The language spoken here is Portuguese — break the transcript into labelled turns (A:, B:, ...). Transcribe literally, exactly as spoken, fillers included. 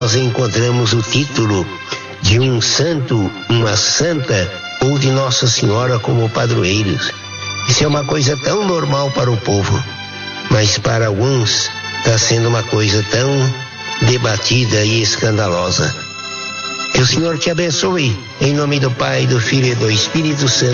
A: nós encontramos o título de um santo, uma santa ou de Nossa Senhora como padroeiros. Isso é uma coisa tão normal para o povo, mas para alguns está sendo uma coisa tão debatida e escandalosa. Que o Senhor te abençoe, em nome do Pai, do Filho e do Espírito Santo.